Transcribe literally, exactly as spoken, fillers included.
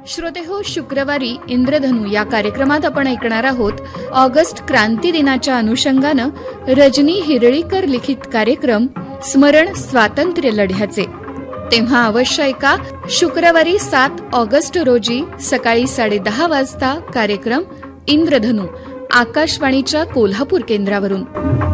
श्रोतेहो, शुक्रवारी इंद्रधनु या कार्यक्रमात आपण ऐकणार आहोत ऑगस्ट क्रांती दिनाच्या अनुषंगानं रजनी हिरळीकर लिखित कार्यक्रम स्मरण स्वातंत्र्य लढ्याचे. तेव्हा अवश्य ऐका शुक्रवारी सात ऑगस्ट रोजी सकाळी साडेदहा वाजता कार्यक्रम इंद्रधनु आकाशवाणीच्या कोल्हापूर केंद्रावरून.